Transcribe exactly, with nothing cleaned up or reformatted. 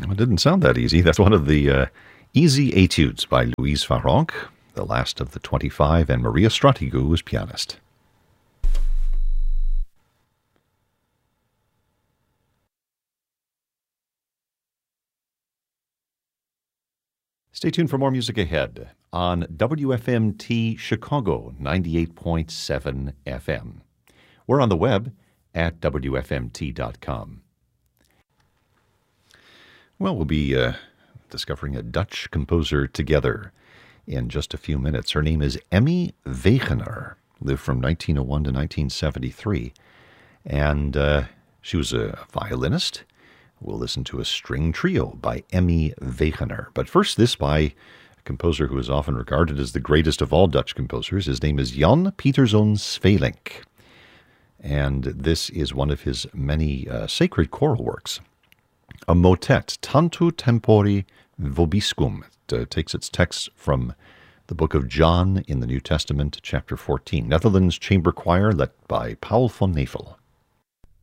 It didn't sound that easy. That's one of the uh, easy etudes by Louise Farrenc, the last of the twenty-five, and Maria Stratigu was pianist. Stay tuned for more music ahead on W F M T Chicago ninety-eight point seven F M. We're on the web at W F M T dot com. Well, we'll be uh, discovering a Dutch composer together in just a few minutes. Her name is Emmy Wegener, lived from nineteen oh one to nineteen seventy-three, and uh, she was a violinist. We'll listen to a string trio by Emmy Wegener. But first, this by a composer who is often regarded as the greatest of all Dutch composers. His name is Jan Pieterszoon Sweelinck, and this is one of his many uh, sacred choral works. A motet, Tantu Tempori Vobiscum. It uh, takes its text from the book of John in the New Testament, chapter fourteen. Netherlands Chamber Choir, led by Paul van Nevel.